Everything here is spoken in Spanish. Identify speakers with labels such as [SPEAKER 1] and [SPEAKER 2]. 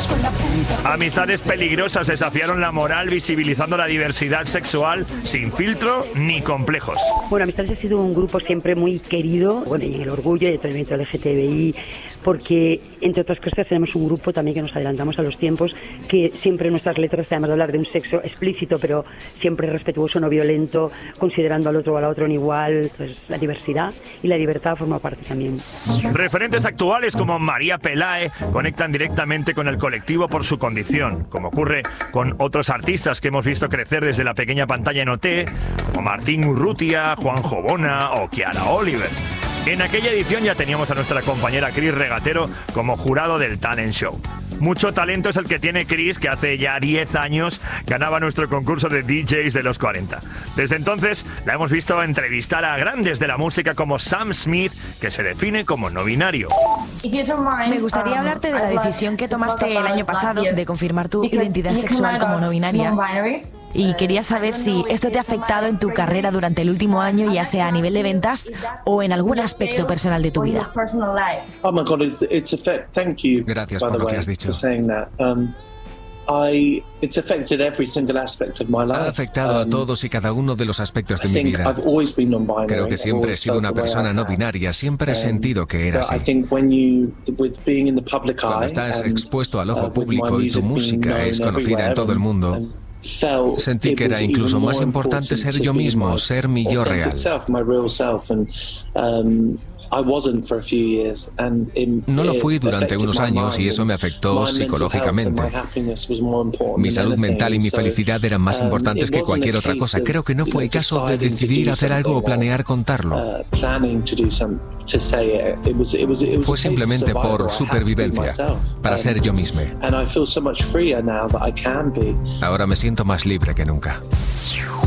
[SPEAKER 1] Amistades peligrosas desafiaron la moral visibilizando la diversidad sexual sin filtro ni complejos.
[SPEAKER 2] Bueno, Amistades ha sido un grupo siempre muy querido, bueno, y el orgullo y el movimiento LGTBI, porque entre otras cosas tenemos un grupo también que nos adelantamos a los tiempos, que siempre en nuestras letras tenemos de hablar de un sexo explícito, pero siempre respetuoso, no violento, considerando al otro o a la otra en igual. Pues la diversidad y la libertad forma parte también.
[SPEAKER 1] Referentes actuales como María Pelae conectan directamente con el colectivo por su condición, como ocurre con otros artistas que hemos visto crecer desde la pequeña pantalla en OT, como Martín Urrutia, Juanjo Bona o Kiara Oliver. En aquella edición ya teníamos a nuestra compañera Cris Regatero como jurado del Talent Show. Mucho talento es el que tiene Cris, que hace ya 10 años ganaba nuestro concurso de DJs de los 40. Desde entonces la hemos visto entrevistar a grandes de la música como Sam Smith, que se define como no binario.
[SPEAKER 3] Me gustaría hablarte de la decisión que tomaste el año pasado de confirmar tu identidad sexual como no binaria. Y quería saber si esto te ha afectado en tu carrera durante el último año, ya sea a nivel de ventas o en algún aspecto personal de tu vida.
[SPEAKER 4] Gracias por lo que has dicho. Ha afectado a todos y cada uno de los aspectos de mi vida. Creo que siempre he sido una persona no binaria, siempre he sentido que era así. Cuando estás expuesto al ojo público y tu música es conocida en todo el mundo, sentí que era incluso más importante ser yo mismo, ser mi yo real. No lo fui durante unos años y eso me afectó psicológicamente. Mi salud mental y mi felicidad eran más importantes que cualquier otra cosa. Creo que no fue el caso de decidir hacer algo o planear contarlo. Fue simplemente por supervivencia, para ser yo mismo. Ahora me siento más libre que nunca.